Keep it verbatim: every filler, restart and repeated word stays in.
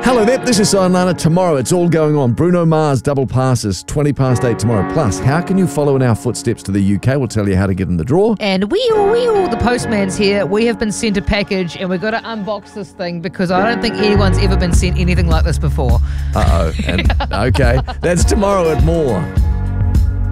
Hello there, this is Silent Lana. Tomorrow it's all going on. Bruno Mars double passes, twenty past eight tomorrow. Plus, how can you follow in our footsteps to the U K? We'll tell you how to get in the draw. And wee-oo, wee-oo, the postman's here. We have been sent a package and we've got to unbox this thing because I don't think anyone's ever been sent anything like this before. Uh-oh. And okay, that's tomorrow at More.